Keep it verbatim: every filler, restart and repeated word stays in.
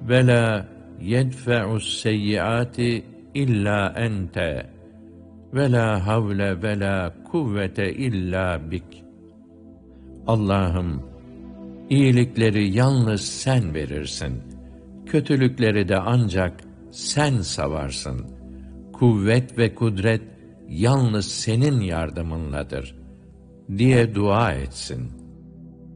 ve la yedfe'us seyyiati illa ente ve la havle ve la kuvvete illa bik. Allah'ım, iyilikleri yalnız sen verirsin, kötülükleri de ancak sen savarsın. Kuvvet ve kudret yalnız senin yardımınladır diye dua etsin.